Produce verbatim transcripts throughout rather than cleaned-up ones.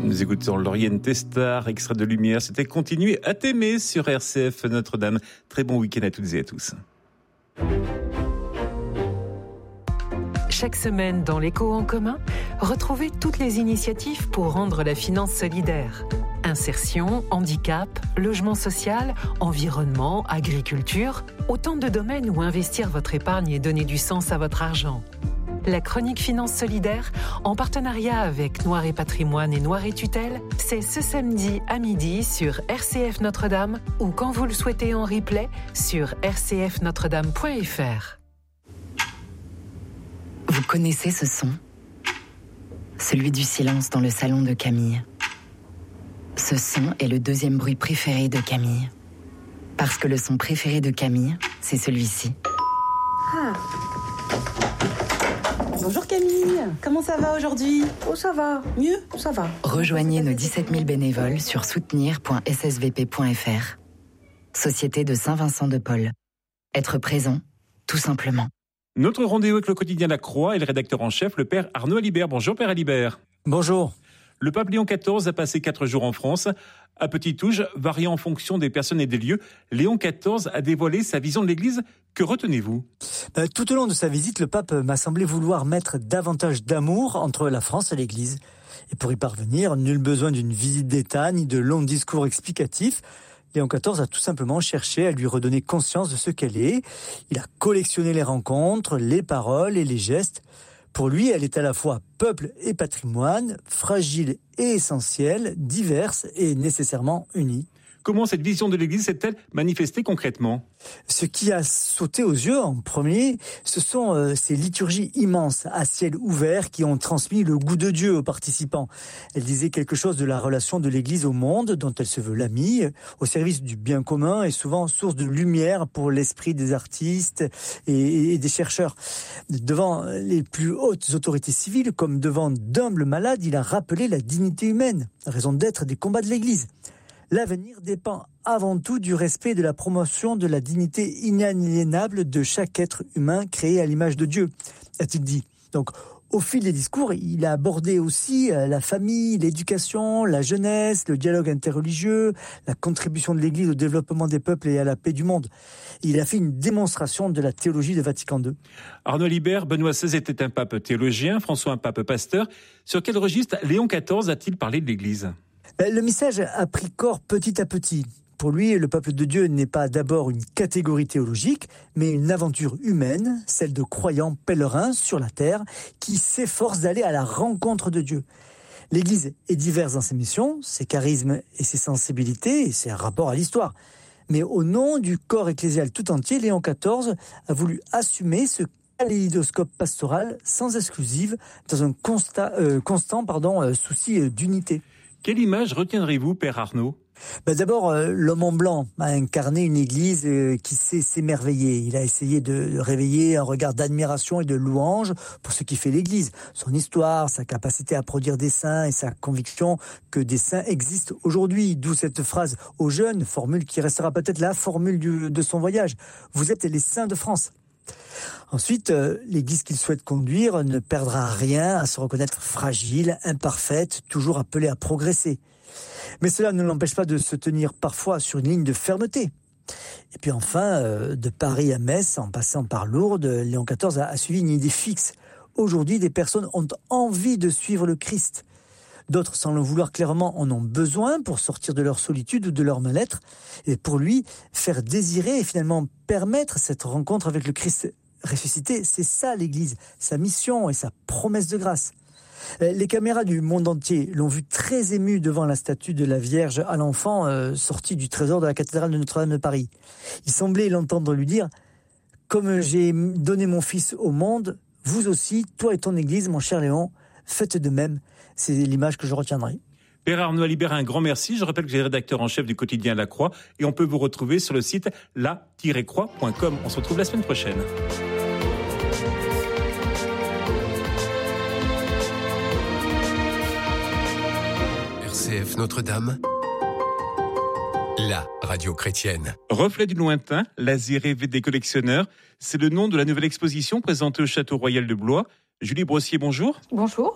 Nous écoutons Lauriane Testard, extrait de Lumière. C'était Continuer à t'aimer sur R C F Notre-Dame. Très bon week-end à toutes et à tous. Chaque semaine dans l'Écho en commun, retrouvez toutes les initiatives pour rendre la finance solidaire. Insertion, handicap, logement social, environnement, agriculture, autant de domaines où investir votre épargne et donner du sens à votre argent. La chronique Finance Solidaire, en partenariat avec Noir et Patrimoine et Noir et Tutelle, c'est ce samedi à midi sur R C F Notre-Dame ou quand vous le souhaitez en replay sur r c f notre dame point f r. Vous connaissez ce son ? Celui du silence dans le salon de Camille. Ce son est le deuxième bruit préféré de Camille. Parce que le son préféré de Camille, c'est celui-ci. Ah. Bonjour Camille, comment ça va aujourd'hui ? Oh ça va, mieux, ça va. Rejoignez nos dix-sept mille bénévoles sur soutenir point s s v p point f r. Société de Saint-Vincent-de-Paul. Être présent, tout simplement. Notre rendez-vous avec le quotidien La Croix et le rédacteur en chef, le père Arnaud Alibert. Bonjour père Alibert. Bonjour. Le pape Léon quatorze a passé quatre jours en France. À petite touche, variant en fonction des personnes et des lieux, Léon quatorze a dévoilé sa vision de l'Église. Que retenez-vous ? euh, Tout au long de sa visite, le pape m'a semblé vouloir mettre davantage d'amour entre la France et l'Église. Et pour y parvenir, nul besoin d'une visite d'État ni de longs discours explicatifs. Léon quatorze a tout simplement cherché à lui redonner conscience de ce qu'elle est. Il a collectionné les rencontres, les paroles et les gestes. Pour lui, elle est à la fois peuple et patrimoine, fragile et essentielle, diverse et nécessairement unie. Comment cette vision de l'Église s'est-elle manifestée concrètement ? Ce qui a sauté aux yeux en premier, ce sont euh, ces liturgies immenses à ciel ouvert qui ont transmis le goût de Dieu aux participants. Elle disait quelque chose de la relation de l'Église au monde, dont elle se veut l'amie, au service du bien commun et souvent source de lumière pour l'esprit des artistes et, et des chercheurs. Devant les plus hautes autorités civiles, comme devant d'humbles malades, il a rappelé la dignité humaine, la raison d'être des combats de l'Église. L'avenir dépend avant tout du respect et de la promotion de la dignité inaliénable de chaque être humain créé à l'image de Dieu, a-t-il dit. Donc, au fil des discours, il a abordé aussi la famille, l'éducation, la jeunesse, le dialogue interreligieux, la contribution de l'Église au développement des peuples et à la paix du monde. Il a fait une démonstration de la théologie de Vatican deux. Arnaud Alibert, Benoît seize était un pape théologien, François un pape pasteur. Sur quel registre Léon quatorze a-t-il parlé de l'Église ? Le message a pris corps petit à petit. Pour lui, le peuple de Dieu n'est pas d'abord une catégorie théologique, mais une aventure humaine, celle de croyants pèlerins sur la terre qui s'efforcent d'aller à la rencontre de Dieu. L'Église est diverse dans ses missions, ses charismes et ses sensibilités et ses rapports à l'histoire. Mais au nom du corps ecclésial tout entier, Léon quatorze a voulu assumer ce kaléidoscope pastoral sans exclusive dans un constat, euh, constant pardon, euh, souci d'unité. Quelle image retiendrez-vous, père Arnaud ? Ben d'abord, euh, l'homme en blanc a incarné une église euh, qui sait s'émerveiller. Il a essayé de, de réveiller un regard d'admiration et de louange pour ce qui fait l'église. Son histoire, sa capacité à produire des saints et sa conviction que des saints existent aujourd'hui. D'où cette phrase aux jeunes, formule qui restera peut-être la formule du, de son voyage. Vous êtes les saints de France. Ensuite, euh, l'Église qu'il souhaite conduire ne perdra rien à se reconnaître fragile, imparfaite, toujours appelée à progresser. Mais cela ne l'empêche pas de se tenir parfois sur une ligne de fermeté. Et puis enfin, euh, de Paris à Metz, en passant par Lourdes, Léon quatorze a, a suivi une idée fixe. Aujourd'hui, des personnes ont envie de suivre le Christ. D'autres, sans le vouloir clairement, en ont besoin pour sortir de leur solitude ou de leur mal-être. Et pour lui, faire désirer et finalement permettre cette rencontre avec le Christ ressuscité, c'est ça l'Église, sa mission et sa promesse de grâce. Les caméras du monde entier l'ont vu très ému devant la statue de la Vierge à l'enfant euh, sortie du trésor de la cathédrale de Notre-Dame de Paris. Il semblait l'entendre lui dire « Comme j'ai donné mon fils au monde, vous aussi, toi et ton Église, mon cher Léon, faites de même. » C'est l'image que je retiendrai. Père Arnaud Alibert, un grand merci. Je rappelle que vous êtes rédacteur en chef du quotidien La Croix et on peut vous retrouver sur le site la tiret croix point com. On se retrouve la semaine prochaine. R C F Notre-Dame, la radio chrétienne. Reflet du lointain, l'Asie rêvée des collectionneurs, c'est le nom de la nouvelle exposition présentée au Château Royal de Blois. Julie Brossier, bonjour. Bonjour.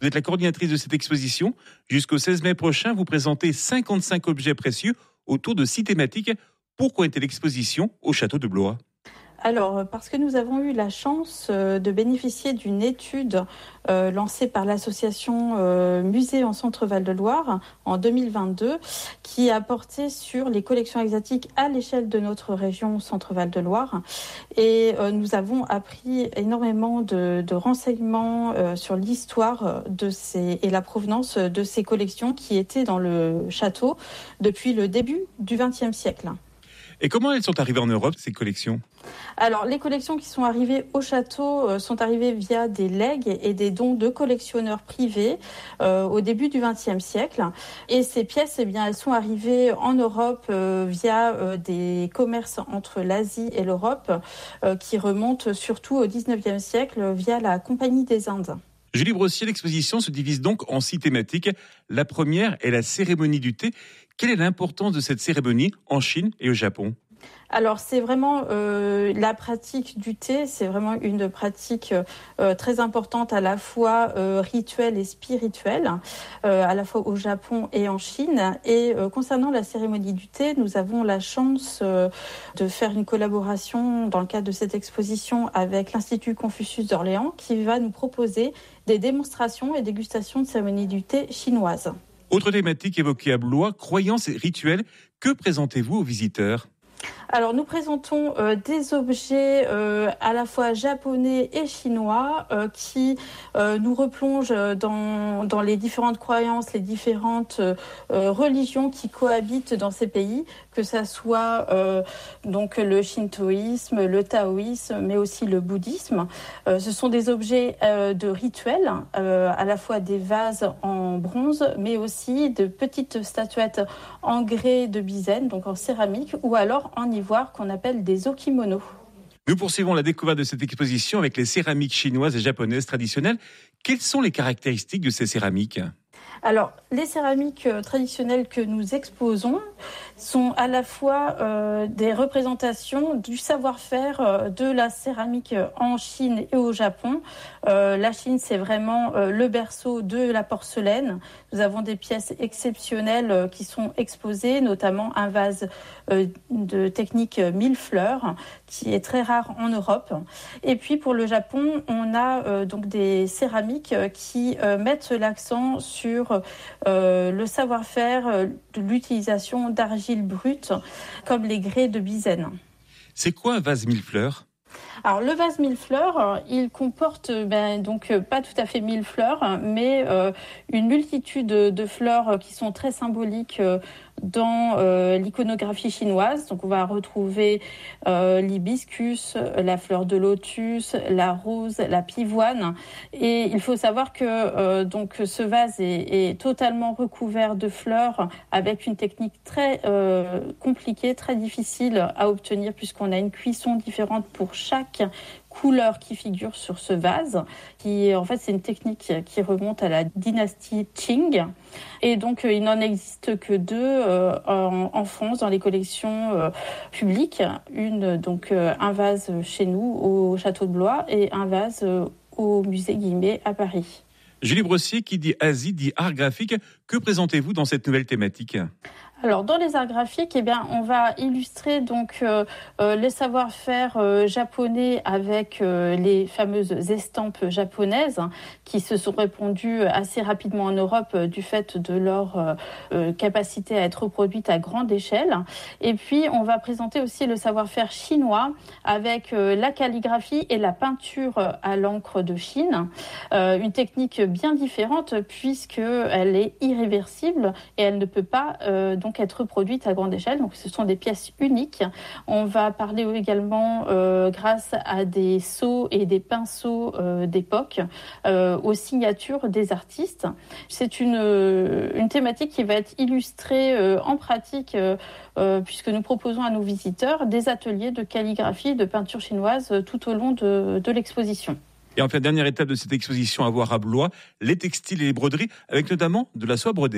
Vous êtes la coordinatrice de cette exposition. Jusqu'au seize mai prochain, vous présentez cinquante-cinq objets précieux autour de six thématiques. Pourquoi était l'exposition au château de Blois ? Alors, parce que nous avons eu la chance de bénéficier d'une étude euh, lancée par l'association euh, Musée en Centre-Val de Loire en deux mille vingt-deux, qui a porté sur les collections exotiques à l'échelle de notre région Centre-Val de Loire. Et euh, nous avons appris énormément de, de renseignements euh, sur l'histoire de ces, et la provenance de ces collections qui étaient dans le château depuis le début du vingtième siècle. Et comment elles sont arrivées en Europe, ces collections ? Alors, les collections qui sont arrivées au château euh, sont arrivées via des legs et des dons de collectionneurs privés euh, au début du vingtième siècle. Et ces pièces, eh bien, elles sont arrivées en Europe euh, via euh, des commerces entre l'Asie et l'Europe euh, qui remontent surtout au dix-neuvième siècle via la Compagnie des Indes. Julie Brossier, l'exposition se divise donc en six thématiques. La première est la cérémonie du thé. Quelle est l'importance de cette cérémonie en Chine et au Japon ? Alors c'est vraiment euh, la pratique du thé, c'est vraiment une pratique euh, très importante à la fois euh, rituelle et spirituelle, euh, à la fois au Japon et en Chine. Et euh, concernant la cérémonie du thé, nous avons la chance euh, de faire une collaboration dans le cadre de cette exposition avec l'Institut Confucius d'Orléans qui va nous proposer des démonstrations et dégustations de cérémonie du thé chinoise. Autre thématique évoquée à Blois, croyances et rituels. Que présentez-vous aux visiteurs ? Alors nous présentons euh, des objets euh, à la fois japonais et chinois euh, qui euh, nous replongent dans, dans les différentes croyances, les différentes euh, religions qui cohabitent dans ces pays, que ça soit euh, donc le shintoïsme, le taoïsme, mais aussi le bouddhisme. Euh, ce sont des objets euh, de rituel, euh, à la fois des vases en bronze, mais aussi de petites statuettes en grès de Bizen, donc en céramique, ou alors en ivoire qu'on appelle des okimonos. Nous poursuivons la découverte de cette exposition avec les céramiques chinoises et japonaises traditionnelles. Quelles sont les caractéristiques de ces céramiques ? Alors, les céramiques traditionnelles que nous exposons sont à la fois euh, des représentations du savoir-faire euh, de la céramique en Chine et au Japon. Euh, la Chine, c'est vraiment euh, le berceau de la porcelaine. Nous avons des pièces exceptionnelles euh, qui sont exposées, notamment un vase euh, de technique mille fleurs, qui est très rare en Europe. Et puis pour le Japon, on a euh, donc des céramiques qui euh, mettent l'accent sur euh, le savoir-faire euh, de l'utilisation d'argile brute, comme les grès de Bizen. C'est quoi un vase mille fleurs ? Alors le vase mille fleurs, il comporte ben, donc pas tout à fait mille fleurs, mais euh, une multitude de fleurs qui sont très symboliques euh, dans euh, l'iconographie chinoise. Donc on va retrouver euh, l'hibiscus, la fleur de lotus, la rose, la pivoine. Et il faut savoir que euh, donc ce vase est, est totalement recouvert de fleurs avec une technique très euh, compliquée, très difficile à obtenir puisqu'on a une cuisson différente pour chaque couleur qui figure sur ce vase, qui en fait c'est une technique qui remonte à la dynastie Qing, et donc il n'en existe que deux euh, en, en France dans les collections euh, publiques, une donc euh, un vase chez nous au château de Blois et un vase euh, au musée Guimet à Paris. Julie Brossier, qui dit Asie, dit art graphique. Que présentez-vous dans cette nouvelle thématique ? Alors dans les arts graphiques, eh bien, on va illustrer donc euh, euh, les savoir-faire euh, japonais avec euh, les fameuses estampes japonaises hein, qui se sont répandues assez rapidement en Europe euh, du fait de leur euh, euh, capacité à être reproduites à grande échelle. Et puis on va présenter aussi le savoir-faire chinois avec euh, la calligraphie et la peinture à l'encre de Chine, euh, une technique bien différente puisque elle est irréversible et elle ne peut pas euh, donc être produite à grande échelle. Donc ce sont des pièces uniques. On va parler également euh, grâce à des seaux et des pinceaux euh, d'époque euh, aux signatures des artistes. C'est une, une thématique qui va être illustrée euh, en pratique euh, euh, puisque nous proposons à nos visiteurs des ateliers de calligraphie, de peinture chinoise euh, tout au long de, de l'exposition. Et enfin, dernière étape de cette exposition à voir à Blois, les textiles et les broderies, avec notamment de la soie brodée.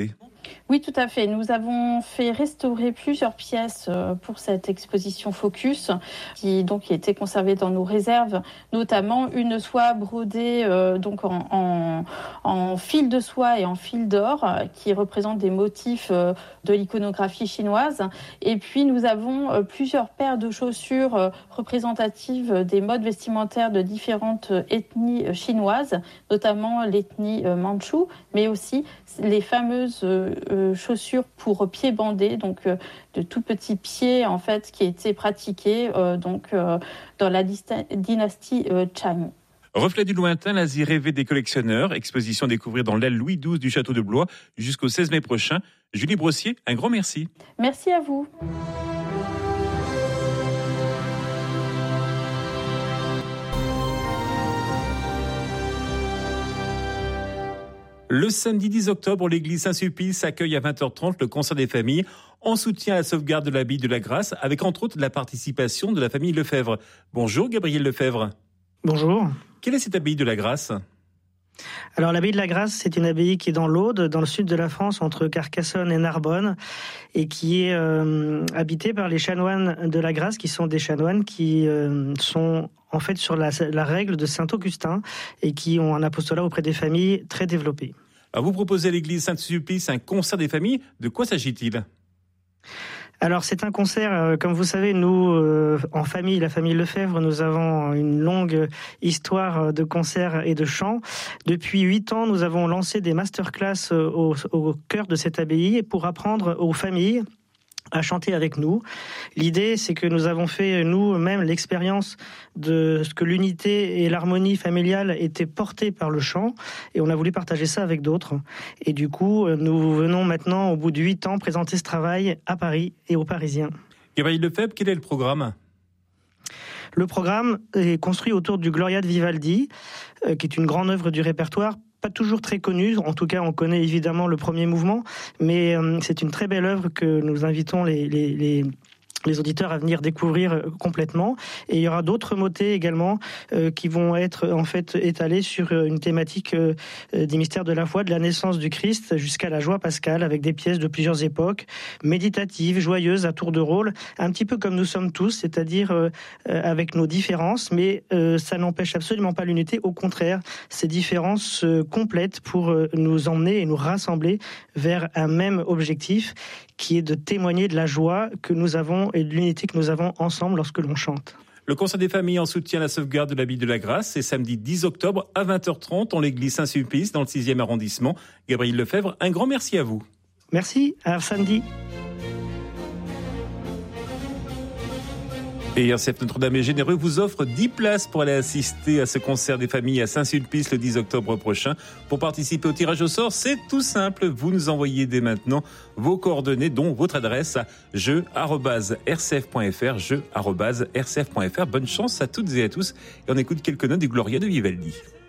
Oui, tout à fait. Nous avons fait restaurer plusieurs pièces pour cette exposition Focus, qui donc a été conservée dans nos réserves, notamment une soie brodée euh, donc en, en, en fil de soie et en fil d'or, qui représente des motifs euh, de l'iconographie chinoise. Et puis nous avons euh, plusieurs paires de chaussures euh, représentatives des modes vestimentaires de différentes ethnies chinoises, notamment l'ethnie euh, mandchoue, mais aussi les fameuses euh, chaussures pour pieds bandés, donc euh, de tout petits pieds en fait qui étaient pratiqués euh, donc euh, dans la dynastie euh, Chang. Reflet du lointain, l'Asie rêvée des collectionneurs, exposition à découvrir dans l'aile Louis douze du château de Blois jusqu'au seize mai prochain. Julie Brossier, un grand merci. Merci à vous. Le samedi dix octobre, l'église Saint-Sulpice accueille à vingt heures trente le concert des familles en soutien à la sauvegarde de l'abbaye de la Grâce, avec entre autres la participation de la famille Lefebvre. Bonjour Gabriel Lefebvre. Bonjour. Quelle est cette abbaye de la Grâce ? Alors l'abbaye de la Grâce, c'est une abbaye qui est dans l'Aude, dans le sud de la France, entre Carcassonne et Narbonne, et qui est euh, habitée par les chanoines de la Grâce, qui sont des chanoines qui euh, sont en fait sur la, la règle de Saint-Augustin et qui ont un apostolat auprès des familles très développé. Alors vous proposez à l'église Saint-Sulpice un concert des familles. De quoi s'agit-il ? Alors c'est un concert, euh, comme vous savez, nous, euh, en famille, la famille Lefebvre, nous avons une longue histoire de concerts et de chants. Depuis huit ans, nous avons lancé des masterclass au, au cœur de cette abbaye pour apprendre aux familles à chanter avec nous. L'idée, c'est que nous avons fait nous-mêmes l'expérience de ce que l'unité et l'harmonie familiale étaient portées par le chant, et on a voulu partager ça avec d'autres. Et du coup, nous venons maintenant, au bout de huit ans, présenter ce travail à Paris et aux Parisiens. Gabriel Lefebvre, quel est le programme ? Le programme est construit autour du Gloria de Vivaldi, euh, qui est une grande œuvre du répertoire, pas toujours très connue. En tout cas, on connaît évidemment le premier mouvement, mais euh, c'est une très belle œuvre que nous invitons les, les, les, les auditeurs à venir découvrir complètement. Et il y aura d'autres motets également euh, qui vont être en fait étalés sur une thématique euh, des mystères de la foi, de la naissance du Christ jusqu'à la joie pascale, avec des pièces de plusieurs époques, méditatives, joyeuses, à tour de rôle, un petit peu comme nous sommes tous, c'est-à-dire euh, avec nos différences, mais euh, ça n'empêche absolument pas l'unité. Au contraire, ces différences se complètent pour euh, nous emmener et nous rassembler vers un même objectif, qui est de témoigner de la joie que nous avons et de l'unité que nous avons ensemble lorsque l'on chante. Le concert des familles en soutien à la sauvegarde de l'abbaye de la Grâce, c'est samedi dix octobre à vingt heures trente en l'église Saint-Sulpice dans le sixième arrondissement. Gabriel Lefebvre, un grand merci à vous. Merci, à samedi. Et R C F Notre-Dame est généreux, vous offre dix places pour aller assister à ce concert des familles à Saint-Sulpice le dix octobre prochain. Pour participer au tirage au sort, c'est tout simple. Vous nous envoyez dès maintenant vos coordonnées, dont votre adresse à jeu arobase r c f point f r, jeu arobase r c f point f r. Bonne chance à toutes et à tous. Et on écoute quelques notes du Gloria de Vivaldi.